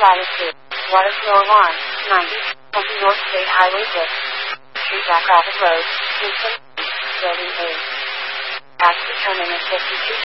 latitude. Water flow alarm, 90, 20 North State Highway 6. Street Back Rapid Road, Houston, Building A. Axis turning at 52.